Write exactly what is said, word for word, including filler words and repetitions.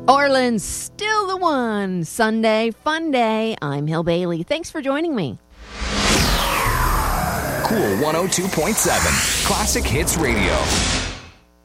Orland's still the one. Sunday, fun day. I'm Hill Bailey. Thanks for joining me. Cool one oh two point seven, Classic Hits Radio.